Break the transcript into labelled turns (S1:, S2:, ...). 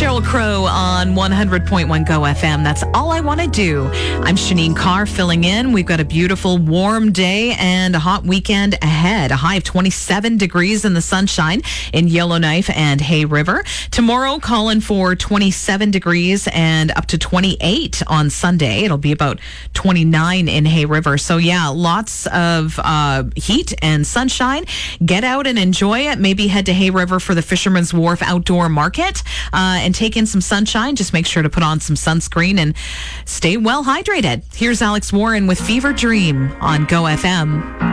S1: Sheryl Crow on 100.1 Go FM. That's All I Want to Do. I'm Shanine Carr filling in. We've got a beautiful warm day and a hot weekend ahead. A high of 27 degrees in the sunshine in Yellowknife and Hay River. Tomorrow, calling for 27 degrees and up to 28 on Sunday. It'll be about 29 in Hay River. So yeah, lots of heat and sunshine. Get out and enjoy it. Maybe head to Hay River for the Fisherman's Wharf Outdoor Market and take in some sunshine. Just make sure to put on some sunscreen and stay well hydrated. Here's Alex Warren with Fever Dream on Go FM.